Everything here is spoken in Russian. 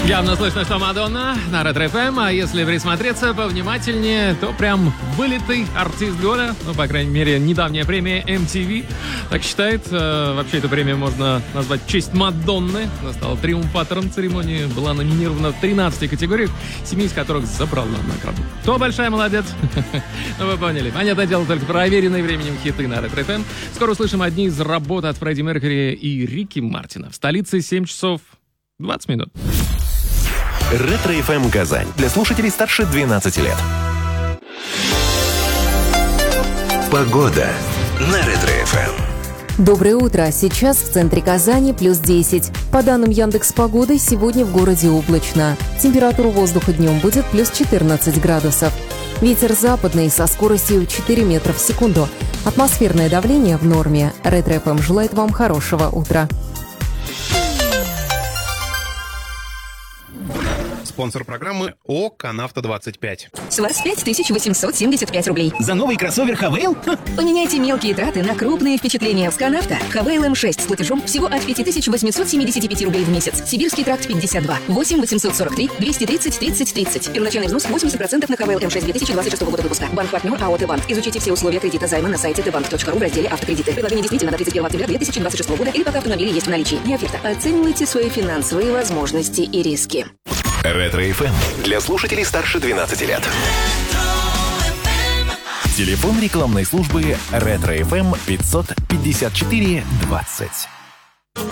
Явно слышно, что Мадонна на Ретро ФМ, а если присмотреться повнимательнее, то прям вылитый артист года, ну, по крайней мере, недавняя премия MTV так считает. Вообще, эту премию можно назвать в честь Мадонны. Она стала триумфатором церемонии, была номинирована в 13 категориях, 7 из которых забрала награду. Кто большая молодец? Ну, вы поняли. Понятное дело, только проверенные временем хиты на Ретро ФМ. Скоро услышим одни из работ от Фредди Меркьюри и Рики Мартина. В столице 7 часов 20 минут. Ретро-ФМ Казань. Для слушателей старше 12 лет. Погода на Ретро-ФМ. Доброе утро. Сейчас в центре Казани плюс 10. По данным Яндекс.Погоды, сегодня в городе облачно. Температура воздуха днем будет плюс 14 градусов. Ветер западный со скоростью 4 метра в секунду. Атмосферное давление в норме. Ретро-ФМ желает вам хорошего утра. Спонсор программы ООО «Канавто-25». С вас 5875 рублей. За новый кроссовер Хавейл? Поменяйте мелкие траты на крупные впечатления с Канавто. Хавейл М6 с платежом всего от 5875 рублей в месяц. Сибирский тракт 52. 8 843 230 30 30. Первоначальный взнос 80% на Хавейл М6 2026 года выпуска. Банк-партнер АО «Т-Банк». Изучите все условия кредита займа на сайте tbank.ru в разделе «Автокредиты». Предложение действительно до 31 октября 2026 года или пока автомобили есть в наличии. Не оферта. Оценивайте свои финансовые возможности и риски. Ретро-ФМ. Для слушателей старше 12 лет. Телефон рекламной службы Ретро-ФМ 554 20.